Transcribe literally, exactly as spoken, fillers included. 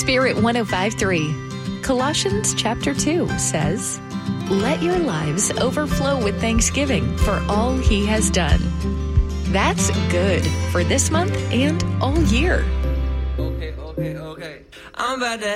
Spirit one oh five point three. Colossians chapter two says, "Let your lives overflow with thanksgiving for all he has done." That's good for this month and all year. Okay, okay, okay. I'm about to